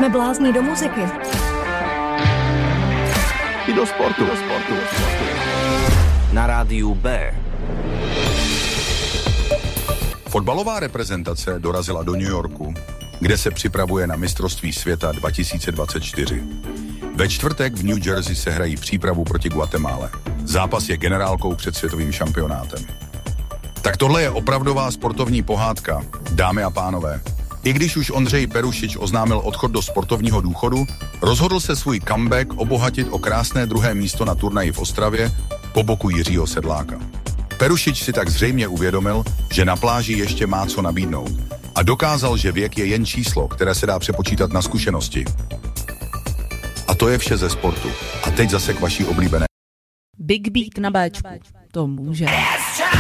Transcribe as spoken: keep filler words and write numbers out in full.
Jsme blázni do muziky. I do sportu. Do sportu. Na rádiu B. Fotbalová reprezentace dorazila do New Yorku, kde se připravuje na mistrovství světa dva tisíce dvacet čtyři. Ve čtvrtek v New Jersey se hrají přípravu proti Guatemale. Zápas je generálkou před světovým šampionátem. Tak tohle je opravdová sportovní pohádka, dámy a pánové. I když už Ondřej Perušič oznámil odchod do sportovního důchodu, rozhodl se svůj comeback obohatit o krásné druhé místo na turnaji v Ostravě po boku Jiřího Sedláka. Perušič si tak zřejmě uvědomil, že na pláži ještě má co nabídnout a dokázal, že věk je jen číslo, které se dá přepočítat na zkušenosti. A to je vše ze sportu. A teď zase k vaší oblíbené. Big Beat na Béčku. To může.